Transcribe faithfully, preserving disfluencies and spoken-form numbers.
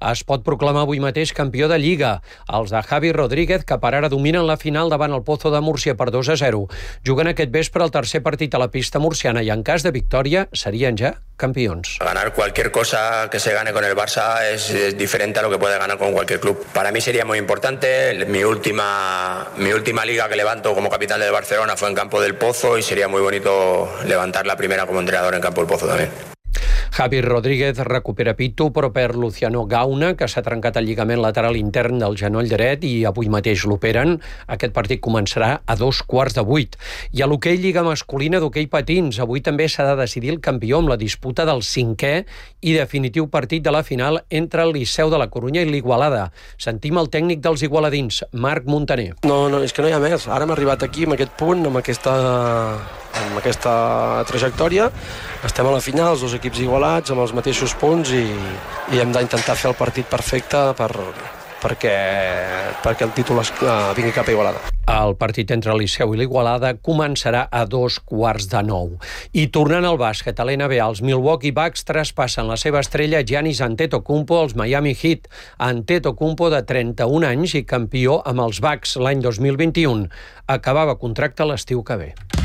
es pot proclamar avui mateix campió de Lliga. Els de Javi Rodríguez, que per ara dominen la final davant el Pozo de Múrcia per dos a zero. Juguen aquest vespre el tercer partit a la pista murciana i en cas de victòria serien ja campions. Ganar cualquier cosa que se gane con el Barça es, es diferente a lo que puede ganar con cualquier club. Para mí sería muy importante. Mi última, mi última liga que levanto como capitán del Barcelona fue en campo del Pozo y sería muy bonito levantar la primera como entrenador en campo del Pozo también. Javi Rodríguez recupera Pitu, però perd Luciano Gauna, que s'ha trencat el lligament lateral intern del genoll dret i avui mateix l'operen. Aquest partit començarà a dos quarts de vuit. I a l'hoquei Lliga masculina d'hoquei patins, avui també s'ha de decidir el campió amb la disputa del cinquè i definitiu partit de la final entre el Liceu de la Corunya i l'Igualada. Sentim el tècnic dels igualadins, Marc Montaner. No, no, és que no hi ha més. Ara hem arribat aquí, amb aquest punt, amb aquesta... amb aquesta trajectòria, estem a la final, els dos equips igualats, amb els mateixos punts i, i hem d'intentar fer el partit perfecte per, perquè, perquè el títol es, uh, vingui cap a Igualada. El partit entre el Liceu i l'Igualada començarà a dos quarts de nou. I tornant al bàsquet, a l'N B A, els Milwaukee Bucks traspassen la seva estrella Giannis Antetokounmpo als Miami Heat. Antetokounmpo, de trenta-un anys i campió amb els Bucks l'any dos mil vint-i-u, acabava contracte l'estiu que ve.